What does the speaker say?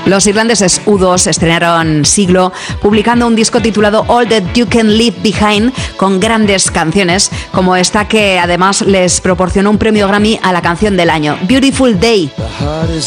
Los irlandeses U2 estrenaron siglo publicando un disco titulado All That You Can Leave Behind, con grandes canciones como esta, que además les proporcionó un premio Grammy a la canción del año, Beautiful Day. The heart is